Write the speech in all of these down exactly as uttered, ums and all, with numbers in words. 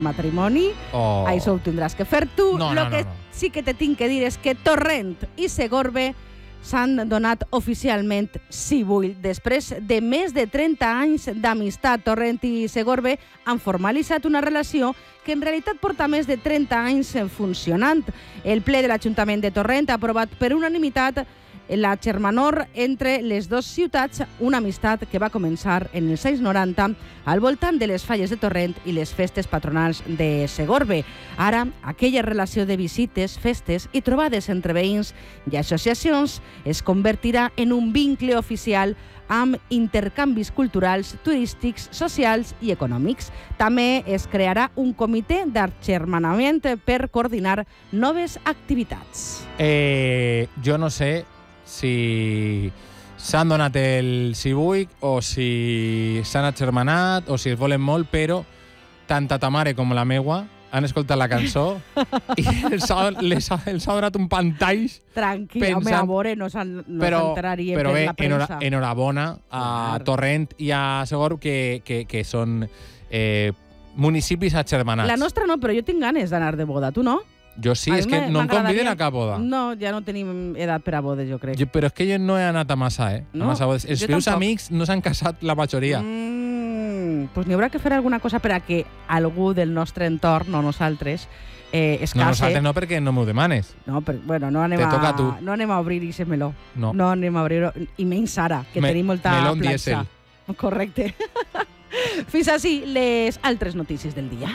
matrimoni, Oh. això ho tindràs que fer tu. No, Lo no, que no, no. sí que te tinc que dir és que Torrent i Segorbe s'han donat oficialment sí vull. Després de més de trenta anys d'amistat, Torrent i Segorbe han formalitzat una relació que en realitat porta més de trenta anys funcionant. El ple de l'Ajuntament de Torrent ha aprovat per unanimitat la germanor entre les dues ciutats, una amistat que va començar en els anys noranta al voltant de les falles de Torrent i les festes patronals de Segorbe. Ara, aquella relació de visites, festes i trobades entre veïns i associacions es convertirà en un vincle oficial amb intercanvis culturals, turístics, socials i econòmics. També es crearà un comitè d'agermanament per coordinar noves activitats. Eh, jo no sé si s'han donat el cibuic o si s'han agermanat o si es volen molt, però tant ta mare com la meua han escoltat la cançó i els ha, les ha, els ha donat un pantall. Tranquil, pensant... home, a veure, no s'enteraria però per bé, la premsa. Enhora, enhorabona a Clar. Torrent i a Segorbe que, que, que són eh, municipis agermanats. La nostra no, però jo tinc ganes d'anar de boda, tu no? Jo sí, A és mi que m'agradaria- no em conviden a cap boda. No, ja no tenim edat per a bodes, jo crec. Jo, però és que jo no he anat a massa, eh? No? A massa bodes. Els Jo meus tampoc. amics no s'han casat la majoria. Mm, pues n'hi haurà que fer alguna cosa per a que algú del nostre entorn, o nosaltres, eh, es No, case. nosaltres no, perquè no m'ho demanes. No, però, bueno, no anem, Te a, toca a tu. no anem a obrir ese meló. No. No anem a obrir I menys ara, que Me- tenim molta melón platja. diésel. Correcte. Fins així les altres notícies del dia.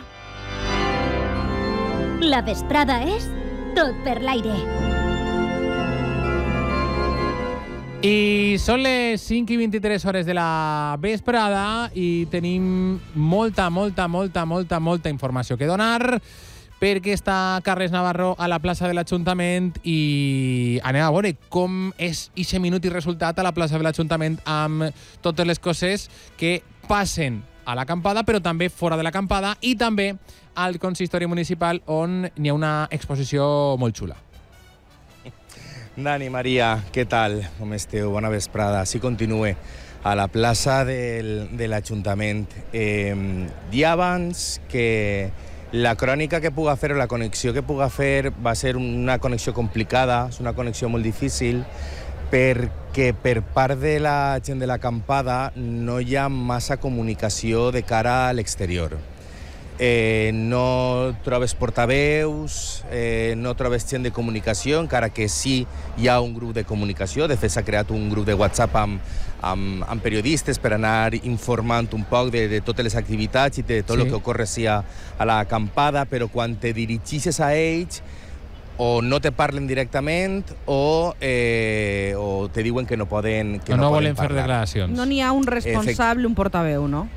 La vesprada és tot per l'aire. I són les cinc i vint-i-tres hores de la vesprada i tenim molta, molta, molta, molta, molta informació que donar perquè està Carles Navarro a la plaça de l'Ajuntament i anem a veure com és ixe minut i resultat a la plaça de l'Ajuntament amb totes les coses que passen a l'acampada, però també fora de l'acampada i també al consistori municipal on n'hi ha una exposició molt xula. Dani, Maria, què tal? Com esteu? Bona vesprada. Sí, continue a la plaça del, de l'Ajuntament. Eh, dia abans que la crònica que puga fer o la connexió que puga fer va ser una connexió complicada, és una connexió molt difícil, perquè per part de la gent de l'acampada no hi ha massa comunicació de cara a l'exterior. Eh, no trobes portaveus, eh, no trobes gent de comunicació, encara que sí hi ha un grup de comunicació. De fet, s'ha creat un grup de WhatsApp amb, amb, amb periodistes per anar informant un poc de, de totes les activitats i de tot Sí. el que ocorre sí a, a l'acampada, però quan te dirigixes a ells o no te parlen directament o, eh, o te diuen que no poden que No, no, no poden volen fer parlar. declaracions. No n'hi ha un responsable, un portaveu, no?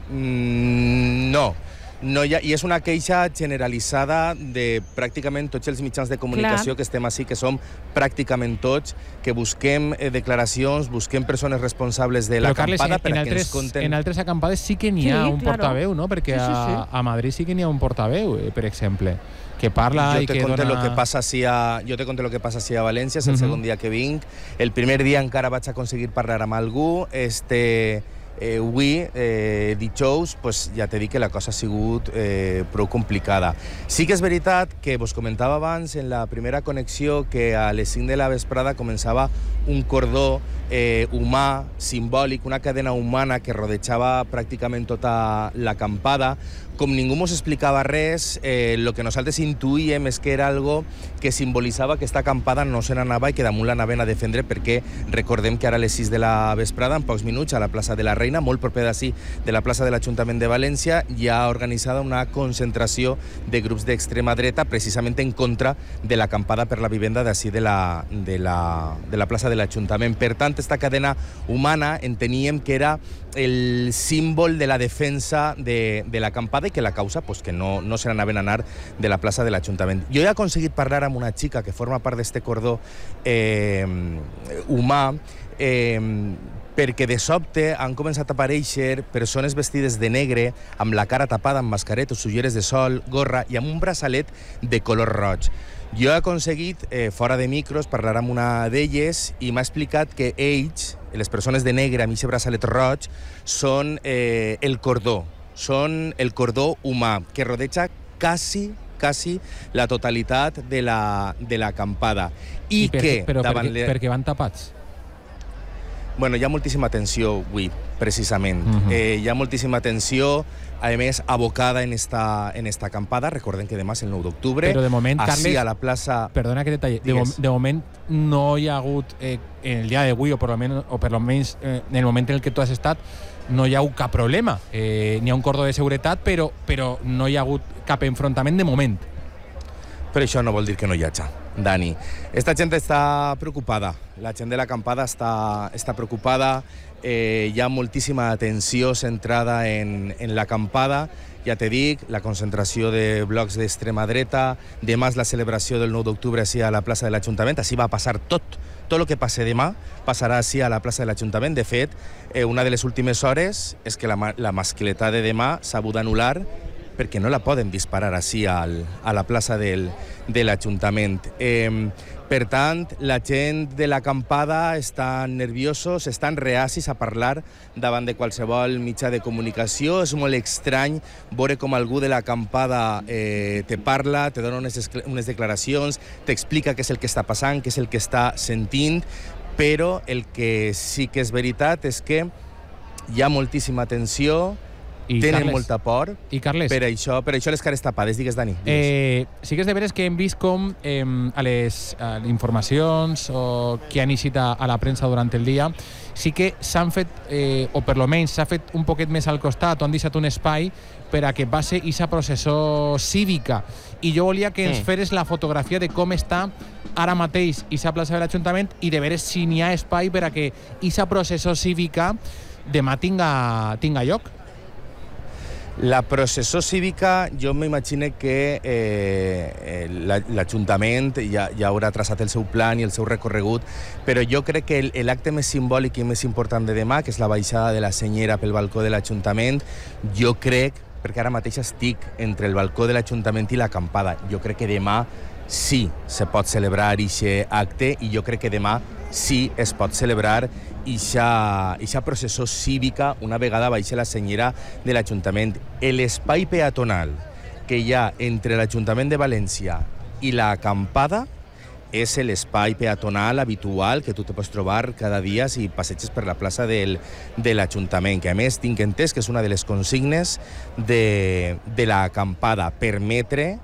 Mm, no. No hi ha, i és una queixa generalitzada de pràcticament tots els mitjans de comunicació Clar. que estem així, que som pràcticament tots, que busquem eh, declaracions, busquem persones responsables de Però, Carles, l'acampada en, per en, a que altres, ens conten... en altres acampades sí que n'hi Sí, ha un claro. portaveu, no? Perquè Sí, sí, sí. A, a Madrid sí que n'hi ha un portaveu, eh, per exemple, que parla Jo i te que conté dona... lo que passa així a, jo te conté lo que passa així a València, és el Mhm. segon dia que vinc. El primer dia encara vaig aconseguir parlar amb algú. Este, eh, avui, eh, dijous, pues, ja t'he dit que la cosa ha sigut eh, prou complicada. Sí que és veritat que vos comentava abans en la primera connexió que a les cinc de la vesprada començava un cordó eh, humà, simbòlic, una cadena humana que rodejava pràcticament tota l'acampada. Com ningú mos explicava res, eh, el que nosaltres intuïem és que era algo que simbolitzava que aquesta acampada no se n'anava i que damunt l'anaven a defendre, perquè recordem que ara a les sis de la vesprada, en pocs minuts, a la plaça de la Reina, molt proper d'ací, de la plaça de l'Ajuntament de València, hi ha organitzada una concentració de grups d'extrema dreta precisament en contra de l'acampada per la vivenda d'ací de la, de, la, de la plaça de l'Ajuntament. Per tant, aquesta cadena humana enteníem que era el símbol de la defensa de, de l'acampada i que la causa pues, que no, no se n'anaven a anar de la plaça de l'Ajuntament. Jo he aconseguit parlar amb una xica que forma part d'este cordó eh, humà, eh, perquè de sobte han començat a aparèixer persones vestides de negre, amb la cara tapada amb mascaretes, ulleres de sol, gorra i amb un braçalet de color roig. Jo he aconseguit, eh, fora de micros, parlar amb una d'elles i m'ha explicat que ells, les persones de negre amb aquest braçalet roig, són eh, el cordó, són el cordó humà, que rodeja quasi quasi la totalitat de la, de l'acampada. I, I per, que... Però davant perquè, le... perquè van tapats? Bueno, hi ha moltíssima tensió avui, precisament. Uh-huh. eh, hi ha moltíssima tensió, a més, abocada en esta, en esta acampada. Recordem que demà és el nou d'octubre. Però de moment, Així, Carles, a la plaça... Perdona que detalle, de, mom de moment no hi ha hagut, eh, en el dia d'avui, o per almenys, o per almenys eh, en el moment en el que tu has estat, no hi ha hagut cap problema. Eh, n'hi ha un cordó de seguretat, però, però no hi ha hagut cap enfrontament de moment. Però això no vol dir que no hi hagi, Dani. Esta gent està preocupada, la gent de l'acampada està, està preocupada, eh, hi ha moltíssima atenció centrada en, en l'acampada, ja te dic, la concentració de blocs d'extrema dreta, demà és la celebració del nou d'octubre així a la plaça de l'Ajuntament, així va passar tot, tot el que passe demà passarà així a la plaça de l'Ajuntament. De fet, eh, una de les últimes hores és que la, la mascleta de demà s'ha hagut d'anul·lar perquè no la poden disparar així al, a la plaça del, de l'Ajuntament. Eh, per tant, la gent de l'acampada estan nerviosos, estan reacis a parlar davant de qualsevol mitjà de comunicació. És molt estrany veure com algú de l'acampada eh, te parla, te dona unes, unes declaracions, t'explica què és el que està passant, què és el que està sentint, però el que sí que és veritat és que hi ha moltíssima tensió, I tenen Carles, molta por, i Carles, per això, per això les cares tapades. Digues, Dani. Digues. Eh, sí que és de veres que hem vist com eh, a les a informacions o que han eixit a, a la premsa durant el dia sí que s'han fet, eh, o per lo menys s'ha fet un poquet més al costat o han deixat un espai per a que passi aquesta processó cívica. I jo volia que ens mm. feres la fotografia de com està ara mateix aquesta plaça de l'Ajuntament i de veres si n'hi ha espai per a que aquesta processó cívica demà tinga, tinga lloc. La processó cívica, jo m'imagino que eh, l'Ajuntament ja, ja haurà traçat el seu plan i el seu recorregut, però jo crec que l'acte més simbòlic i més important de demà, que és la baixada de la senyera pel balcó de l'Ajuntament, jo crec, perquè ara mateix estic entre el balcó de l'Ajuntament i l'acampada, jo crec que demà sí se pot celebrar aquest acte i jo crec que demà sí es pot celebrar aquesta processó cívica una vegada baixa la senyera de l'Ajuntament. L'espai peatonal que hi ha entre l'Ajuntament de València i l'acampada és l'espai peatonal habitual que tu te pots trobar cada dia si passeges per la plaça del, de l'Ajuntament, que a més tinc entès que és una de les consignes de, de l'acampada, permetre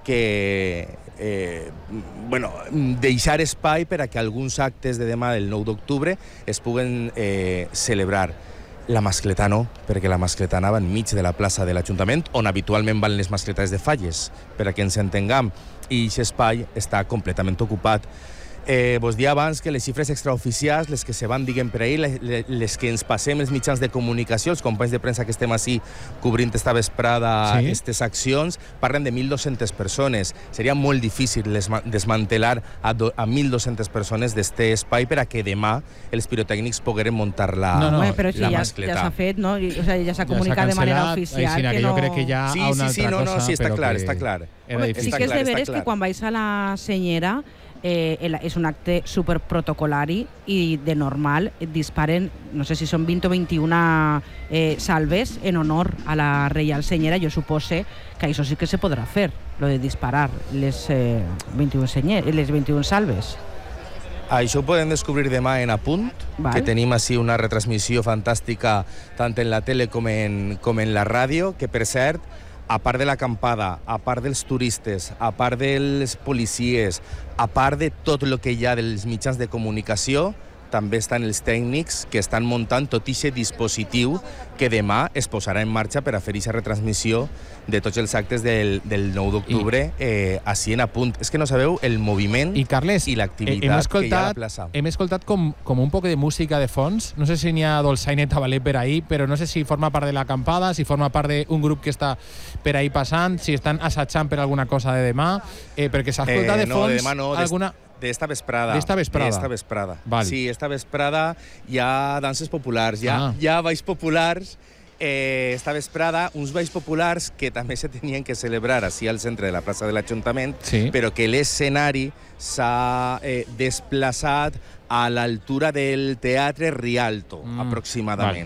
que eh, bueno, deixar espai per a que alguns actes de demà del nou d'octubre es puguen eh, celebrar. La mascleta no, perquè la mascleta anava enmig de la plaça de l'Ajuntament, on habitualment van les mascletes de Falles, per a que ens entengam, i aquest espai està completament ocupat. Eh, vos dia abans que les xifres extraoficials, les que se van, diguem, per ahir, les, les que ens passem els mitjans de comunicació, els companys de premsa que estem així cobrint esta vesprada aquestes sí. accions, parlen de mil dos-centes persones. Seria molt difícil desmantelar a, do, a mil dos-centes persones d'este espai per a que demà els pirotècnics pogueren muntar la, no, no, però si la ja, mascleta. Ja s'ha fet, no? O sea, ja s'ha comunicat de manera oficial. Ai, que, que no... Jo crec que ja sí, a una sí, sí, altra no, cosa, no, sí, està clar, que... està clar. Home, sí que és de veres que quan vais a la senyera Eh, el, és un acte superprotocolari i de normal disparen, no sé si són vint o vint-i-una eh, salves en honor a la Reial Senyera. Jo supose que això sí que se podrà fer, lo de disparar les, eh, vint-i-una, senyer, les vint-i-una salves. Això ho podem descobrir demà en Apunt, Val. que tenim així una retransmissió fantàstica tant en la tele com en, com en la ràdio, que per cert, a part de l'acampada, a part dels turistes, a part dels policies, a part de tot el que hi ha dels mitjans de comunicació, també estan els tècnics que estan muntant tot aquest dispositiu que demà es posarà en marxa per a fer aquesta retransmissió de tots els actes del, del nou d'octubre eh, així en Apunt. És que no sabeu el moviment i, Carles, i l'activitat que hi ha a la plaça. Hem escoltat com, com un poc de música de fons. No sé si n'hi ha dolçainet a valer per ahí, però no sé si forma part de l'acampada, si forma part d'un grup que està per ahí passant, si estan assajant per alguna cosa de demà, eh, perquè s'ha escoltat eh, de fons no, de demà no, alguna... D'esta vesprada. D'esta vesprada. D'esta vesprada. Val. Sí, esta vesprada hi ha danses populars, hi ha, ah. hi ha balls populars. Eh, esta vesprada, uns balls populars que també se tenien que celebrar així al centre de la plaça de l'Ajuntament, sí. però que l'escenari s'ha eh, desplaçat a l'altura del Teatre Rialto, mm. aproximadament. Val.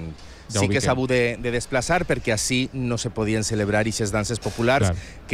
Ja sí que ubiquem. s'ha hagut de, de desplaçar perquè així no se podien celebrar aquestes danses populars Clar. que